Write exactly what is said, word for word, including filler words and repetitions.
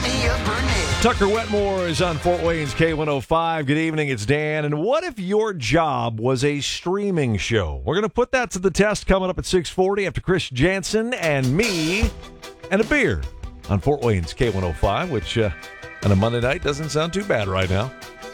Leah Burnett. Tucker Wetmore is on Fort Wayne's K one oh five. Good evening, it's Dan. And what if your job was a streaming show? We're going to put that to the test coming up at six forty after Chris Jansen and me and a beer on Fort Wayne's K one oh five, which uh, on a Monday night doesn't sound too bad right now.